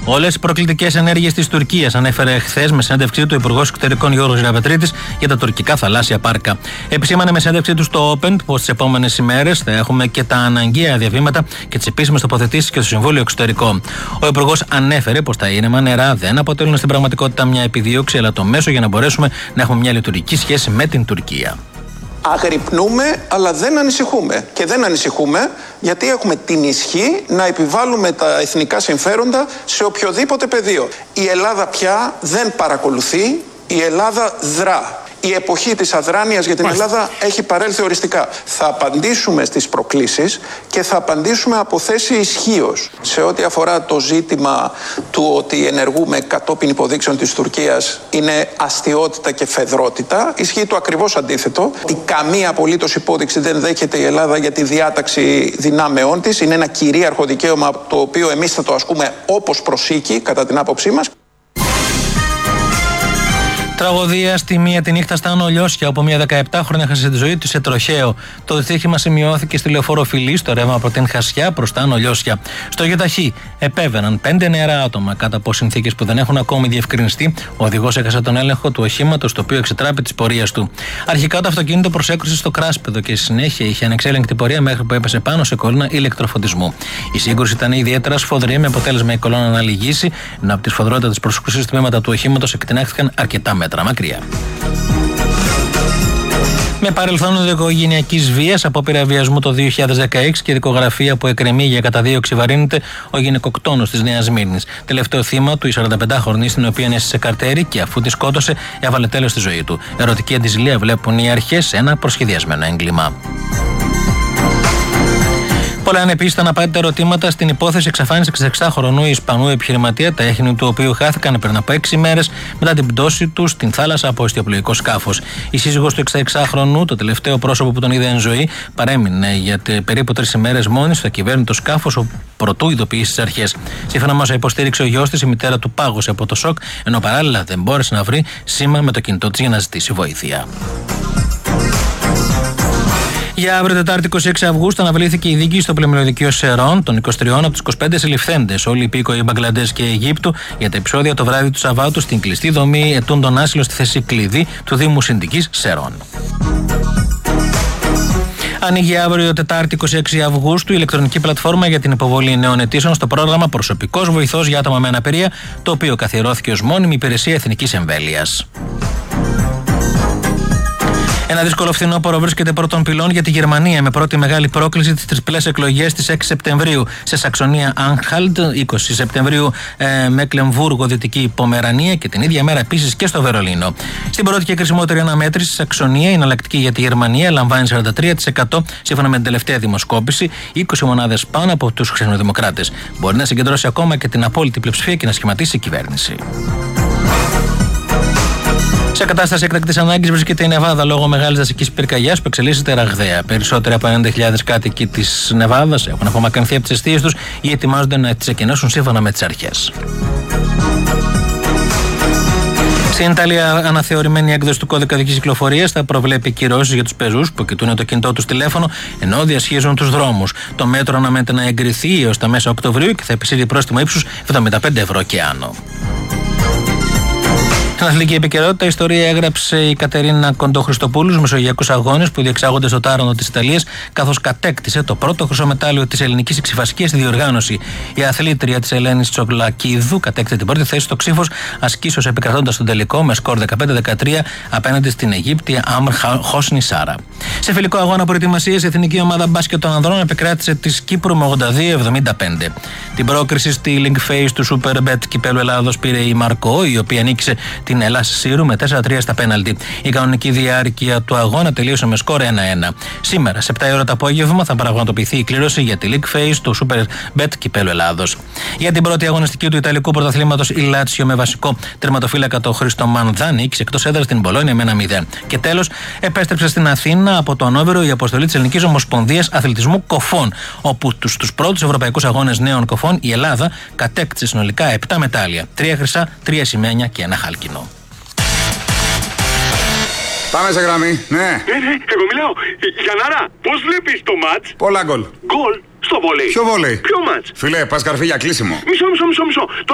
Όλες οι προκλητικές ενέργειες της Τουρκίας, ανέφερε χθες με συνέντευξή του ο Υπουργός Εξωτερικών Γιώργος Γεραπετρίτης για τα τουρκικά θαλάσσια πάρκα. Επισήμανε με συνέντευξή του στο Open πως τις επόμενες ημέρες θα έχουμε και τα αναγκαία διαβήματα και τις επίσημες τοποθετήσεις και στο Συμβούλιο Εξωτερικό. Ο Υπουργός ανέφερε πως τα ήρεμα νερά δεν αποτελούν στην πραγματικότητα μια επιδίωξη, αλλά το μέσο για να μπορέσουμε να έχουμε μια λειτουργική σχέση με την Τουρκία. Αγρυπνούμε, αλλά δεν ανησυχούμε. Και δεν ανησυχούμε γιατί έχουμε την ισχύ να επιβάλλουμε τα εθνικά συμφέροντα σε οποιοδήποτε πεδίο. Η Ελλάδα πια δεν παρακολουθεί, η Ελλάδα δρά. Η εποχή της αδράνειας για την Ελλάδα έχει παρέλθει οριστικά. Θα απαντήσουμε στις προκλήσεις και θα απαντήσουμε από θέση ισχύως. Σε ό,τι αφορά το ζήτημα του ότι ενεργούμε κατόπιν υποδείξεων της Τουρκίας είναι αστιότητα και φεδρότητα, ισχύει το ακριβώς αντίθετο. Ότι καμία απολύτως υπόδειξη δεν δέχεται η Ελλάδα για τη διάταξη δυνάμεών της. Είναι ένα κυρίαρχο δικαίωμα το οποίο εμείς θα το ασκούμε όπως προσήκει κατά την άποψή μας. Τραγωδία στη μία τη νύχτα στα Άνω Λιώσια, όπου μια 17χρονη έχασε τη ζωή της σε τροχαίο. Το δυστύχημα σημειώθηκε στη Λεωφόρο Φιλής, στο ρεύμα από την Χασιά προς τα Άνω Λιώσια. Στο ΙΟΤΑΧΗ επέβαιναν 5 νεαρά άτομα. Κάτω από συνθήκες που δεν έχουν ακόμη διευκρινιστεί, ο οδηγός έχασε τον έλεγχο του οχήματος, το οποίο εξετράπη της πορείας του. Αρχικά το αυτοκίνητο προσέκρουσε στο κράσπεδο και στη συνέχεια είχε ανεξέλεγκτη πορεία μέχρι που έπεσε πάνω σε κόλληνα ηλεκτροφωτισμού. Η σύγκρουση ήταν ιδιαίτερα σφοδρή, με αποτέλεσμα η κολόνα να λυγίσει, ενώ από τη σφοδρότητα της προσέκρουσης τμήματα του οχήματος εκτινάχθηκαν αρκετά μέτρα μακριά. Με παρελθόν οικογενειακής βίας, απόπειρα βιασμού το 2016 και δικογραφία που εκκρεμεί για καταδίωξη βαρύνεται ο γυναικοκτόνος της Νέας Σμύρνης. Τελευταίο θύμα του, η 45χρονη, στην οποία έστησε καρτέρι και αφού τη σκότωσε, έβαλε τέλος στη ζωή του. Ερωτική αντιζηλία βλέπουν οι αρχές σε ένα προσχεδιασμένο έγκλημα. Πολλά είναι επίσης τα αναπάντητα ερωτήματα στην υπόθεση εξαφάνισης 66χρονου Ισπανού επιχειρηματία, τα έχνη του οποίου χάθηκαν πριν από 6 ημέρες μετά την πτώση του στην θάλασσα από ιστιοπλοϊκό σκάφος. Η σύζυγος του 66χρονου, το τελευταίο πρόσωπο που τον είδε εν ζωή, παρέμεινε για περίπου 3 ημέρες μόνη στο ακυβέρνητο σκάφος, προτού ειδοποιήσει τις αρχές. Σύμφωνα με όσα υποστήριξε ο γιος της, η μητέρα του πάγωσε από το σοκ, ενώ παράλληλα δεν μπόρεσε να βρει σήμα με το κινητό της για να ζητήσει βοήθεια. Για αύριο, Τετάρτη 26 Αυγούστου, αναβλήθηκε η δίκη στο πλημμυροδικείο Σερών των 23 από τους 25 συλληφθέντες, όλοι οι υπήκοοι Μπαγκλαντές και Αιγύπτου, για τα επεισόδια το βράδυ του Σαββάτου στην κλειστή δομή ετούντων άσυλο στη θέση κλειδί του Δήμου Συνδικής Σερών. Ανοίγει αύριο, Τετάρτη 26 Αυγούστου, η ηλεκτρονική πλατφόρμα για την υποβολή νέων αιτήσεων στο πρόγραμμα Προσωπικός Βοηθός για άτομα με αναπηρία, το οποίο καθιερώθηκε ως μόνιμη υπηρεσία εθνικής εμβέλειας. Ένα δύσκολο φθινόπωρο βρίσκεται πρώτων πυλών για τη Γερμανία, με πρώτη μεγάλη πρόκληση τις τριπλές εκλογές της 6 Σεπτεμβρίου σε Σαξονία Άνχαλτ, 20 Σεπτεμβρίου Μέκλεμβούργο, Δυτική Πομερανία και την ίδια μέρα επίσης και στο Βερολίνο. Στην πρώτη και κρισιμότερη αναμέτρηση, η Σαξονία, η εναλλακτική για τη Γερμανία, λαμβάνει 43% σύμφωνα με την τελευταία δημοσκόπηση, 20 μονάδες πάνω από τους ξενοδημοκράτες. Μπορεί να συγκεντρώσει ακόμα και την απόλυτη πλειοψηφία και να σχηματίσει κυβέρνηση. Σε κατάσταση έκτακτης ανάγκης βρίσκεται η Νεβάδα λόγω μεγάλης δασικής πυρκαγιάς που εξελίσσεται ραγδαία. Περισσότεροι από 90.000 κάτοικοι της Νεβάδας έχουν απομακρυνθεί από τις εστίες τους ή ετοιμάζονται να τις εκενώσουν σύμφωνα με τις αρχές. Στην Ιταλία, αναθεωρημένη έκδοση του κώδικα δικής κυκλοφορίας θα προβλέπει κυρώσεις για τους πεζούς που κοιτούν το κινητό τους τηλέφωνο ενώ διασχίζουν τους δρόμους. Το μέτρο αναμένεται να εγκριθεί έως τα μέσα Οκτωβρίου και θα επισύρει πρόστιμο ύψους 75 ευρώ και άνω. Στην αθλητική επικαιρότητα, η ιστορία έγραψε η Κατερίνα Κοντοχρηστοπούλου στους Μεσογειακούς Αγώνες που διεξάγονται στο Τάρανο της Ιταλίας, καθώς κατέκτησε το πρώτο χρυσό μετάλλιο της ελληνικής εξιφασκίας στη διοργάνωση. Η αθλήτρια της Ελένης Τσοκλακίδου κατέκτησε την πρώτη θέση στο ξύφος ασκήσεως, επικρατώντας τον τελικό με σκορ 15-13 απέναντι στην Αιγύπτια Αμρ Χόσνη Σάρα. Σε φιλικό αγώνα προετοιμασίας, η εθνική ομάδα μπάσκετ των ανδρών επικράτησε της Κύπρου με 82-75. Την πρόκριση στη Link Phase του Super Bet Κυπέλλου Ελλάδος πήρε η Μαρκό, η οποία νίκησε την Ελλάς Σύρου με 4-3 στα πέναλτι. Η κανονική διάρκεια του αγώνα τελείωσε με σκορ 1-1. Σήμερα, σε 7 η ώρα το απόγευμα, θα πραγματοποιηθεί η κλήρωση για τη League Phase του Super Bet Κυπέλλου Ελλάδος. Για την πρώτη αγωνιστική του Ιταλικού Πρωταθλήματος, η Λάτσιο με βασικό τερματοφύλακα το Χρήστο Μανδά νίκησε εκτός έδρας στην Μπολόνια με 1-0. Και τέλος, επέστρεψε στην Αθήνα από το Ανόβερο η αποστολή της Ελληνικής Ομοσπονδίας Αθλητισμού Κοφών, όπου στους πρώτους ευρωπαϊκούς αγώνες νέων κοφών η Ελλάδα κατέκτησε συνολικά 7 μετάλλια. 3 χρυσά, 3 σημαίνια και 1 χάλκινο. Πάμε σε γραμμή, ναι. Εγώ μιλάω. Γιαννάρα, πώς βλέπεις το μάτς? Πολλά γκολ. Γκολ στο βόλεϊ. Ποιο βόλεϊ? Ποιο μάτς? Φίλε, πας καρφί για κλείσιμο. Μισό.